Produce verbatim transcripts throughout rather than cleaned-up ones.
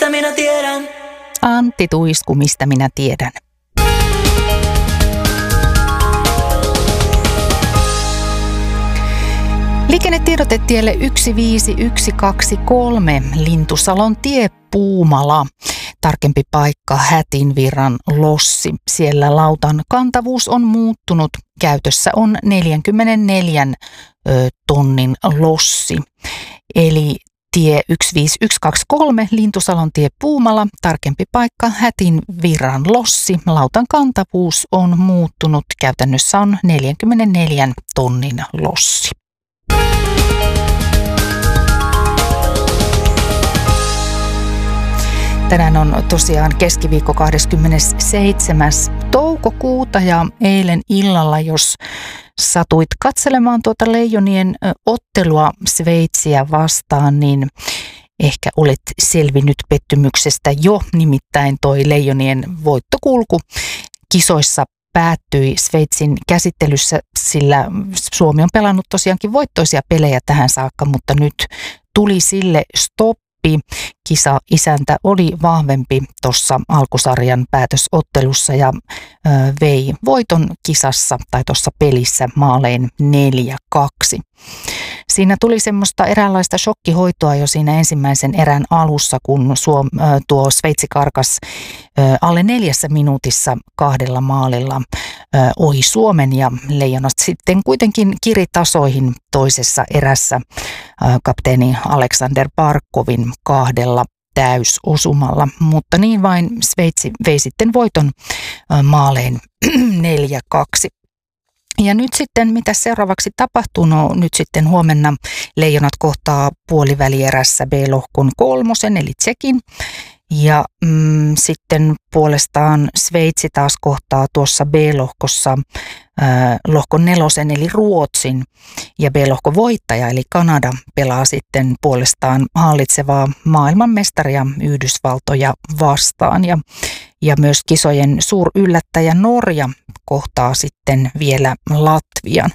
mistä minä tiedän. Antti Tuisku, mistä minä tiedän. Liikennetiedotetielle yksi viisi yksi kaksi kolme Lintusalon tie Puumala. Tarkempi paikka Hätinvirran lossi. Siellä lautan kantavuus on muuttunut. Käytössä on neljäkymmentäneljä ö, tonnin lossi. Eli tie yksi viisi yksi kaksi kolme Lintusalon tie Puumala. Tarkempi paikka Hätinvirran lossi. Lautan kantavuus on muuttunut. Käytännössä on neljäkymmentäneljä tonnin lossi. Tänään on tosiaan keskiviikko kahdeskymmenesseitsemäs toukokuuta ja eilen illalla, jos satuit katselemaan tuota Leijonien ottelua Sveitsiä vastaan, niin ehkä olet selvinnyt pettymyksestä jo, nimittäin toi Leijonien voittokulku kisoissa päättyi Sveitsin käsittelyssä, sillä Suomi on pelannut tosiaankin voittoisia pelejä tähän saakka, mutta nyt tuli sille stop. Kisa isäntä oli vahvempi tuossa alkusarjan päätösottelussa ja ö, vei voiton kisassa tai tuossa pelissä maalein neljä kaksi. Siinä tuli semmoista eräänlaista shokkihoitoa jo siinä ensimmäisen erän alussa, kun Suom, ö, tuo Sveitsi karkas ö, alle neljässä minuutissa kahdella maalilla ö, ohi Suomen ja Leijonat sitten kuitenkin kiritasoihin toisessa erässä ö, kapteeni Aleksander Barkovin kahdella täysosumalla, mutta niin vain Sveitsi vei sitten voiton ö, maalein neljä kaksi. Ja nyt sitten, mitä seuraavaksi tapahtuu? No nyt sitten huomenna Leijonat kohtaa puolivälierässä B-lohkon kolmosen, eli Tsekin. Ja mm, sitten puolestaan Sveitsi taas kohtaa tuossa B-lohkossa äh, lohkon nelosen, eli Ruotsin. Ja B-lohkon voittaja, eli Kanada, pelaa sitten puolestaan hallitsevaa maailmanmestaria Yhdysvaltoja vastaan. Ja, ja myös kisojen suuryllättäjä Norja kohtaa sitten vielä Latvian.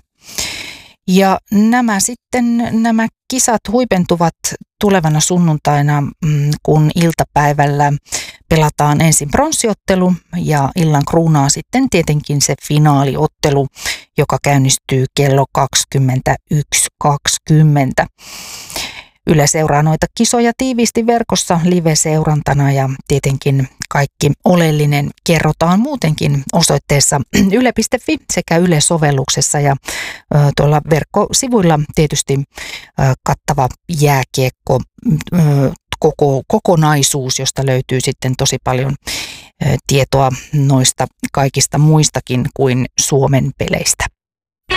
Ja nämä sitten, nämä kisat huipentuvat tulevana sunnuntaina, kun iltapäivällä pelataan ensin pronssiottelu ja illan kruunaa sitten tietenkin se finaaliottelu, joka käynnistyy kello kaksikymmentäyksi kaksikymmentä. Yle seuraa noita kisoja tiiviisti verkossa live-seurantana ja tietenkin kaikki oleellinen kerrotaan muutenkin osoitteessa yle piste fi sekä Yle-sovelluksessa ja ö, tuolla verkkosivuilla tietysti ö, kattava jääkiekko ö, koko, kokonaisuus, josta löytyy sitten tosi paljon ö, tietoa noista kaikista muistakin kuin Suomen peleistä.